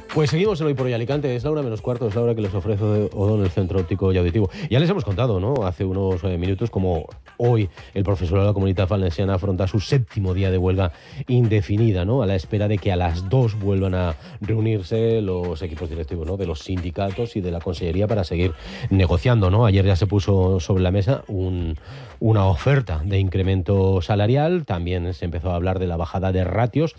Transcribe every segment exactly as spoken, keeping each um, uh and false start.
Pues seguimos en Hoy por Hoy Alicante. Es la hora menos cuarto, es la hora que les ofrece Odón, el Centro Óptico y Auditivo. Ya les hemos contado, ¿no?, hace unos eh, minutos, como hoy el profesorado de la Comunitat Valenciana afronta su séptimo día de huelga indefinida, ¿no?, a la espera de que a las dos vuelvan a reunirse los equipos directivos, ¿no?, de los sindicatos y de la Consellería para seguir negociando, ¿no? Ayer ya se puso sobre la mesa un, una oferta de incremento salarial. También se empezó a hablar de la bajada de ratios.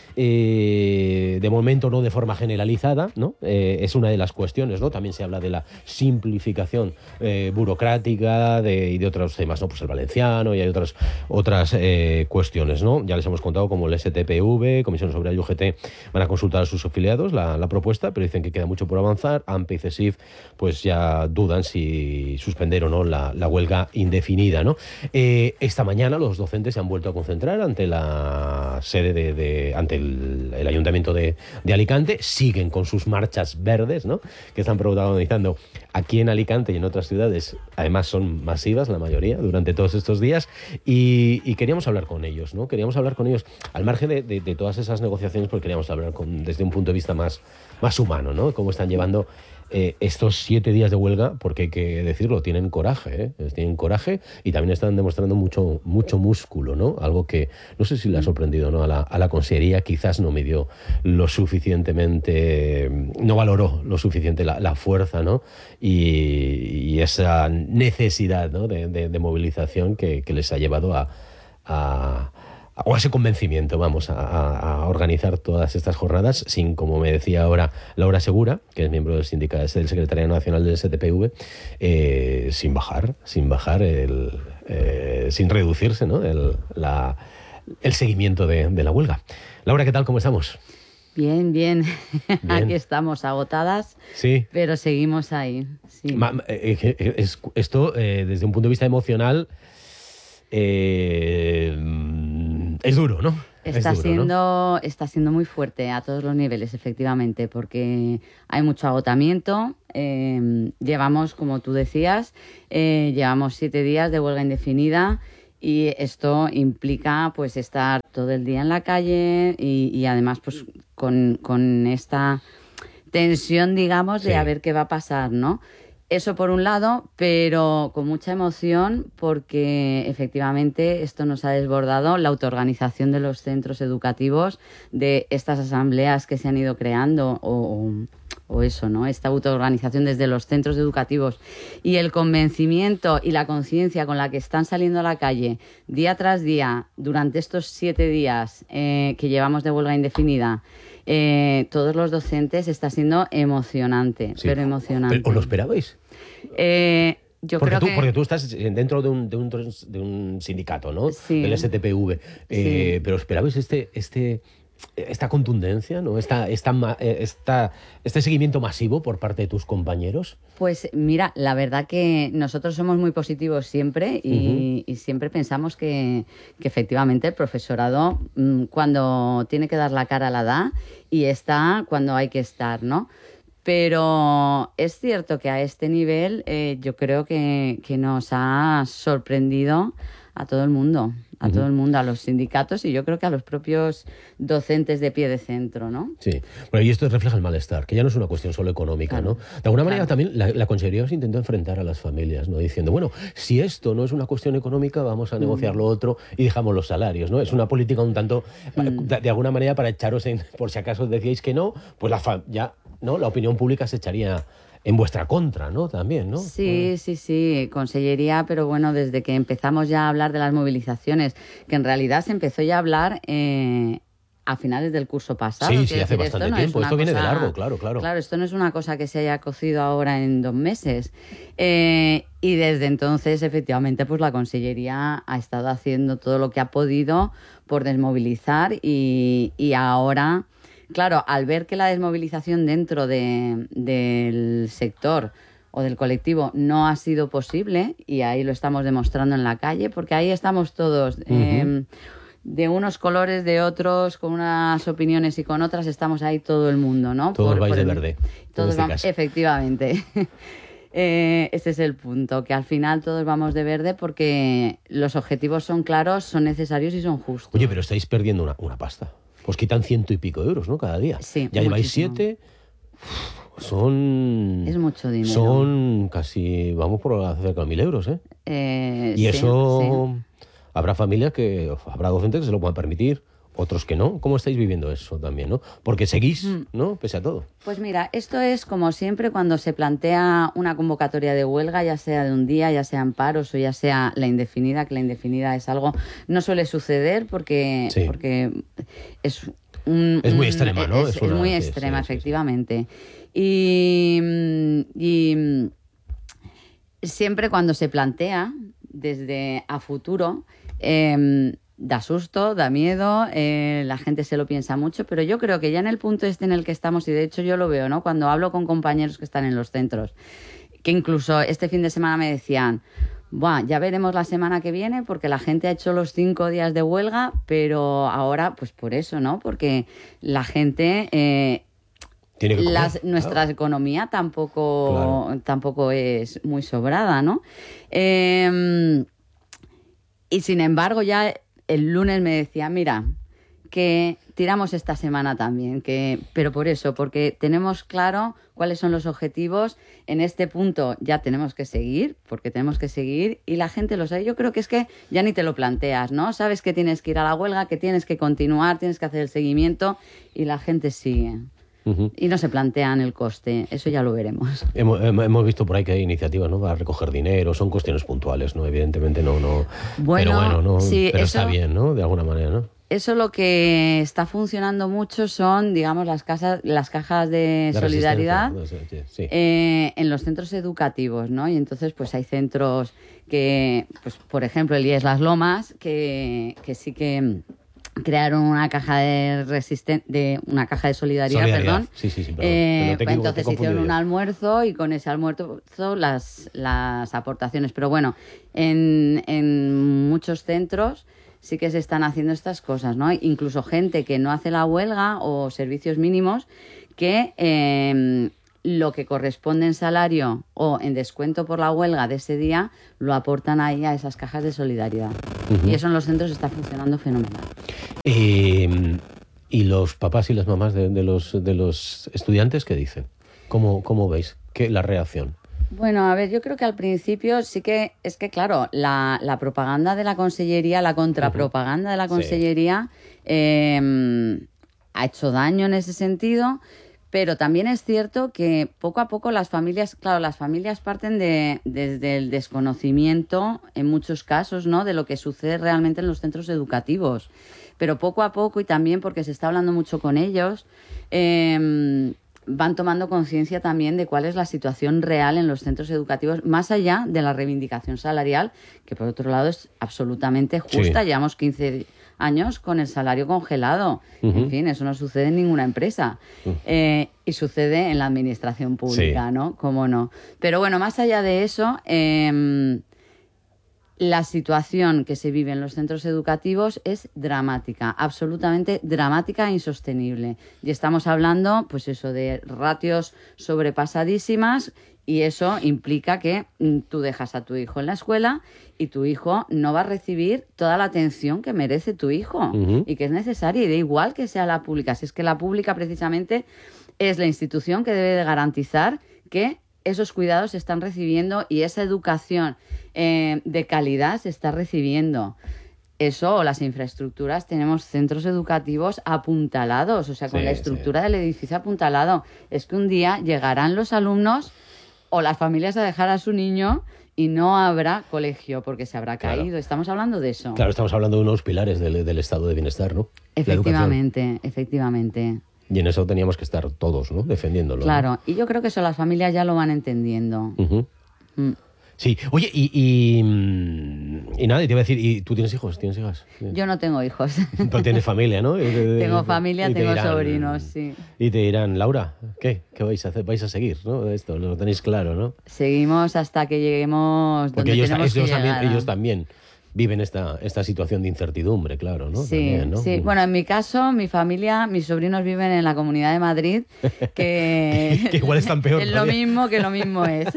Eh, de momento no de forma generalizada, ¿no? Eh, es una de las cuestiones, ¿no? También se habla de la simplificación eh, burocrática de, y de otros temas, ¿no? Pues el valenciano, y hay otras otras eh, cuestiones, ¿no? Ya les hemos contado como el S T P V, Comisión Sobre y U G T, van a consultar a sus afiliados la, la propuesta, pero dicen que queda mucho por avanzar. A M P y C S I F pues ya dudan si suspender o no la, la huelga indefinida, ¿no? Eh, esta mañana los docentes se han vuelto a concentrar ante la sede de, de ante el El, el Ayuntamiento de, de Alicante. Siguen con sus marchas verdes, ¿no?, que están protagonizando aquí en Alicante y en otras ciudades. Además son masivas la mayoría durante todos estos días, y, y queríamos hablar con ellos, ¿no? Queríamos hablar con ellos al margen de, de, de todas esas negociaciones, porque queríamos hablar con, desde un punto de vista más, más humano, ¿no? Cómo están llevando Eh, estos siete días de huelga, porque hay que decirlo, tienen coraje, ¿eh? Tienen coraje y también están demostrando mucho, mucho músculo, ¿no? Algo que no sé si le ha sorprendido, ¿no?, a la, a la Consellería. Quizás no midió lo suficientemente, no valoró lo suficiente la, la fuerza, ¿no?, y, y esa necesidad, ¿no?, de, de, de movilización que, que les ha llevado a, a o ese convencimiento, vamos, a, a organizar todas estas jornadas sin, como me decía ahora Laura Segura, que es miembro del sindicato, del Secretariado Nacional del S T P V, eh, sin bajar, sin bajar, el, eh, sin reducirse, ¿no?, el, la, el seguimiento de, de la huelga. Laura, ¿qué tal? ¿Cómo estamos? Bien, bien. Bien. Aquí estamos agotadas, sí, pero seguimos ahí. Sí. Ma, eh, es, esto, eh, desde un punto de vista emocional, eh, es duro, ¿no? Está, es duro, siendo, ¿no? está siendo muy fuerte a todos los niveles, efectivamente, porque hay mucho agotamiento. Eh, llevamos, como tú decías, eh, llevamos siete días de huelga indefinida, y esto implica pues estar todo el día en la calle y, y además pues con, con esta tensión, digamos, de sí. a ver qué va a pasar, ¿no? Eso por un lado, pero con mucha emoción, porque efectivamente esto nos ha desbordado la autoorganización de los centros educativos, de estas asambleas que se han ido creando, o, o eso, ¿no? Esta autoorganización desde los centros educativos, y el convencimiento y la conciencia con la que están saliendo a la calle día tras día durante estos siete días eh, que llevamos de huelga indefinida. Eh, todos los docentes, está siendo emocionante, sí. pero emocionante. ¿Os lo esperabais? Eh, yo porque creo tú, que... Porque tú estás dentro de un, de un, de un sindicato, ¿no? Sí. Del S T P V. Eh, sí. Pero ¿esperabais este, este, esta contundencia, ¿no? Esta, esta, esta, este seguimiento masivo por parte de tus compañeros? Pues mira, la verdad que nosotros somos muy positivos siempre, y, uh-huh. y siempre pensamos que, que efectivamente el profesorado, cuando tiene que dar la cara, la da, y está cuando hay que estar, ¿no? Pero es cierto que a este nivel eh, yo creo que, que nos ha sorprendido a todo el mundo, a uh-huh. todo el mundo, a los sindicatos, y yo creo que a los propios docentes de pie de centro, ¿no? Sí, pero y esto refleja el malestar, que ya no es una cuestión solo económica, claro. ¿no? De alguna manera claro. también la, la Consellería se intentó enfrentar a las familias, ¿no? Diciendo, bueno, si esto no es una cuestión económica, vamos a negociar mm. lo otro y dejamos los salarios, ¿no? Es una política un tanto, mm. de, de alguna manera, para echaros en, por si acaso decíais que no, pues la fa- ya, ¿no? La opinión pública se echaría en vuestra contra, ¿no? También, ¿no? Sí, ah. sí, sí, Consellería, pero bueno, desde que empezamos ya a hablar de las movilizaciones, que en realidad se empezó ya a hablar eh, a finales del curso pasado. Sí, sí, hace bastante esto tiempo. No esto viene cosa, de largo, claro, claro. Claro, esto no es una cosa que se haya cocido ahora en dos meses. Eh, y desde entonces, efectivamente, pues la Consellería ha estado haciendo todo lo que ha podido por desmovilizar, y, y ahora... Claro, al ver que la desmovilización dentro de, del sector o del colectivo no ha sido posible, y ahí lo estamos demostrando en la calle, porque ahí estamos todos, uh-huh. eh, de unos colores, de otros, con unas opiniones y con otras, estamos ahí todo el mundo, ¿no? Todos por, vais por de el, verde. Todos este vamos, caso. Efectivamente. Eh, este es el punto, que al final todos vamos de verde porque los objetivos son claros, son necesarios y son justos. Oye, pero estáis perdiendo una, una pasta. Pues quitan ciento y pico euros, ¿no? Cada día. Sí, ya lleváis muchísimo. siete, Son... Es mucho dinero. Son casi, vamos por cerca de mil euros, ¿eh? Eh, y sí, eso, sí. habrá familias que, habrá docentes que se lo puedan permitir, otros que no. ¿Cómo estáis viviendo eso también, no? Porque seguís, mm. ¿no? Pese a todo. Pues mira, esto es como siempre cuando se plantea una convocatoria de huelga, ya sea de un día, ya sean paros o ya sea la indefinida, que la indefinida es algo, no suele suceder porque, sí. porque es... Un, es muy extrema, ¿no? Es, es, una, es muy sí, extrema, sí, efectivamente. Sí, sí. Y, y siempre cuando se plantea desde a futuro, eh, da susto, da miedo, eh, la gente se lo piensa mucho, pero yo creo que ya en el punto este en el que estamos, y de hecho yo lo veo, ¿no? Cuando hablo con compañeros que están en los centros, que incluso este fin de semana me decían... Buah, ya veremos la semana que viene porque la gente ha hecho los cinco días de huelga, pero ahora, pues por eso, ¿no? Porque la gente... Eh, Tiene que comer, las, nuestra claro. economía tampoco, claro. tampoco es muy sobrada, ¿no? Eh, y sin embargo, ya el lunes me decía, mira, que tiramos esta semana también, que, pero por eso, porque tenemos claro cuáles son los objetivos. En este punto ya tenemos que seguir, porque tenemos que seguir, y la gente lo sabe. Yo creo que es que ya ni te lo planteas, ¿no? Sabes que tienes que ir a la huelga, que tienes que continuar, tienes que hacer el seguimiento, y la gente sigue. Uh-huh. Y no se plantean el coste, eso ya lo veremos. Hemos, hemos visto por ahí que hay iniciativas, ¿no? Para recoger dinero, son cuestiones puntuales, ¿no? Evidentemente no, no. Bueno, pero bueno, no, sí, pero eso... está bien, ¿no? De alguna manera, ¿no? Eso lo que está funcionando mucho son, digamos, las casas, las cajas de, de solidaridad sí, sí. Eh, en los centros educativos, ¿no? Y entonces, pues hay centros que, pues por ejemplo, el I E S Las Lomas, que, que sí que crearon una caja de resisten de una caja de solidaridad, solidaridad. perdón. Sí, sí, sí, perdón. Eh, Pero pues entonces hicieron yo. un almuerzo y con ese almuerzo las, las aportaciones. Pero bueno, en, en muchos centros sí que se están haciendo estas cosas, ¿no? Incluso gente que no hace la huelga o servicios mínimos que eh, lo que corresponde en salario o en descuento por la huelga de ese día lo aportan ahí a esas cajas de solidaridad. Uh-huh. Y eso en los centros está funcionando fenomenal. Eh, ¿Y los papás y las mamás de, de, los, de los estudiantes qué dicen? ¿Cómo, cómo veis que la reacción? Bueno, a ver, yo creo que al principio sí que, es que claro, la, la propaganda de la consellería, la contrapropaganda de la consellería sí. eh, ha hecho daño en ese sentido, pero también es cierto que poco a poco las familias, claro, las familias parten de, desde el desconocimiento, en muchos casos, ¿no?, de lo que sucede realmente en los centros educativos. Pero poco a poco, y también porque se está hablando mucho con ellos, eh, van tomando conciencia también de cuál es la situación real en los centros educativos, más allá de la reivindicación salarial, que por otro lado es absolutamente justa. Sí. Llevamos quince años con el salario congelado. Uh-huh. En fin, eso no sucede en ninguna empresa. Uh-huh. Eh, y sucede en la administración pública, sí. ¿no? ¿Cómo no? Pero bueno, más allá de eso... Eh, la situación que se vive en los centros educativos es dramática, absolutamente dramática e insostenible. Y estamos hablando, pues eso, de ratios sobrepasadísimas, y eso implica que mm, tú dejas a tu hijo en la escuela y tu hijo no va a recibir toda la atención que merece tu hijo uh-huh. y que es necesaria, y da igual que sea la pública. Si es que la pública precisamente es la institución que debe de garantizar que esos cuidados se están recibiendo y esa educación eh, de calidad se está recibiendo. Eso, o las infraestructuras, tenemos centros educativos apuntalados, o sea, con sí, la estructura sí. del edificio apuntalado. Es que un día llegarán los alumnos o las familias a dejar a su niño y no habrá colegio porque se habrá caído. Claro. Estamos hablando de eso. Claro, estamos hablando de unos pilares del, del estado de bienestar, ¿no? Efectivamente, efectivamente. Y en eso teníamos que estar todos, ¿no? Defendiéndolo. Claro, ¿no? Y yo creo que eso las familias ya lo van entendiendo. Uh-huh. Mm. Sí, oye, y, y, y nada, te iba a decir, ¿y tú tienes hijos? ¿Tienes hijas? Yo no tengo hijos. Pero tienes familia, ¿no? Tengo familia, tengo dirán, sobrinos, sí. Y te dirán, Laura, ¿qué? ¿Qué vais a hacer? ¿Vais a seguir, no? Esto, lo tenéis claro, ¿no? Seguimos hasta que lleguemos Porque donde ellos, tenemos ellos, que también, llegar. ellos también viven esta, esta situación de incertidumbre, claro, ¿no? Sí, También, ¿no? sí. Bueno, en mi caso, mi familia, mis sobrinos viven en la Comunidad de Madrid, que, que igual están peor. Es lo mismo que lo mismo es.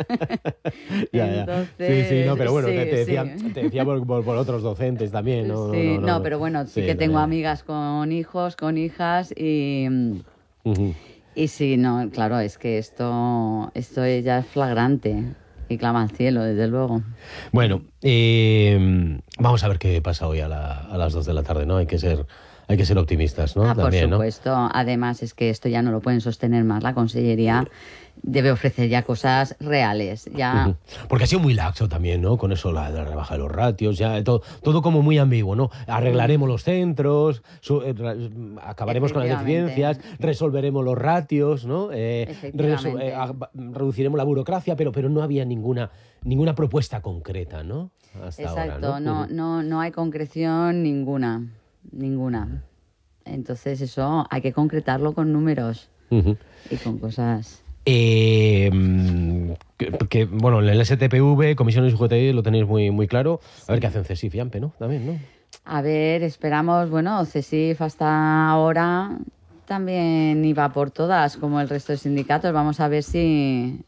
ya, ya. Entonces, sí, sí, no, pero bueno, sí, te, te, decía, sí. te decía por, por, por otros docentes también, ¿no? Sí, no, no, no, no pero bueno, sí, sí que no, tengo no. amigas con hijos, con hijas y... Uh-huh. Y sí, no, claro, es que esto, esto ya es flagrante y clama al cielo, desde luego. Bueno, eh, vamos a ver qué pasa hoy a, la, a las dos de la tarde, ¿no? Hay que ser, hay que ser optimistas, ¿no? Ah, También, por supuesto. ¿No? Además, es que esto ya no lo pueden sostener más. La Consellería debe ofrecer ya cosas reales. Ya... Uh-huh. Porque ha sido muy laxo también, ¿no? Con eso la, la rebaja de los ratios, ya todo, todo como muy ambiguo, ¿no? Arreglaremos los centros, su, eh, acabaremos con las deficiencias, resolveremos los ratios, ¿no? Eh, resu- eh, a, reduciremos la burocracia, pero, pero no había ninguna, ninguna propuesta concreta, ¿no? Hasta Exacto, ahora, ¿no? No, no, no hay concreción ninguna, ninguna. Entonces eso hay que concretarlo con números uh-huh. y con cosas... Eh, que, que, bueno, en el S T P V, Comisiones y U G T lo tenéis muy, muy claro. A ver qué hacen CESIF y AMPE, ¿no? También, ¿no? A ver, esperamos, bueno, CESIF hasta ahora también iba por todas, como el resto de sindicatos. Vamos a ver si,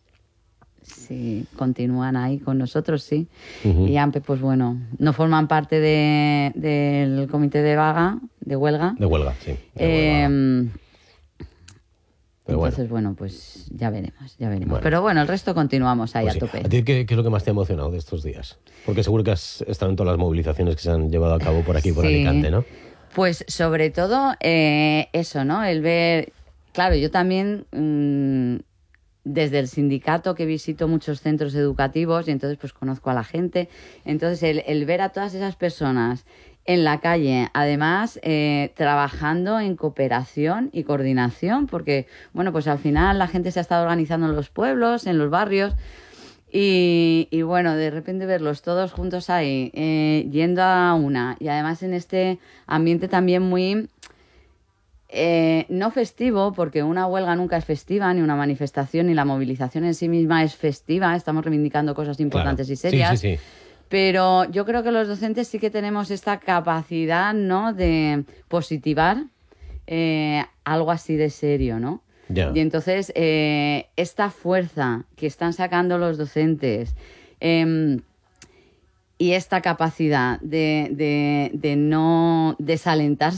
si continúan ahí con nosotros, sí. Uh-huh. Y AMPE, pues bueno, no forman parte de, del comité de vaga, de huelga. De huelga, sí. De eh, huelga. Pero Entonces, bueno. bueno, pues ya veremos, ya veremos. Bueno. Pero bueno, el resto continuamos ahí pues a sí. tope. ¿A ti qué, qué es lo que más te ha emocionado de estos días? Porque seguro que has estado en todas las movilizaciones que se han llevado a cabo por aquí, por sí. Alicante, ¿no? Pues sobre todo eh, eso, ¿no? El ver... Claro, yo también, mmm, desde el sindicato que visito muchos centros educativos y entonces pues conozco a la gente. Entonces el, el ver a todas esas personas en la calle, además eh, trabajando en cooperación y coordinación, porque bueno, pues al final la gente se ha estado organizando en los pueblos, en los barrios y, y bueno, de repente verlos todos juntos ahí, eh, yendo a una y además en este ambiente también muy eh, no festivo, porque una huelga nunca es festiva, ni una manifestación, ni la movilización en sí misma es festiva, estamos reivindicando cosas importantes claro. y serias. Sí, sí, sí. Pero yo creo que los docentes sí que tenemos esta capacidad, ¿no?, de positivar eh, algo así de serio, ¿no? Yeah. Y entonces eh, esta fuerza que están sacando los docentes eh, y esta capacidad de, de, de no desalentarse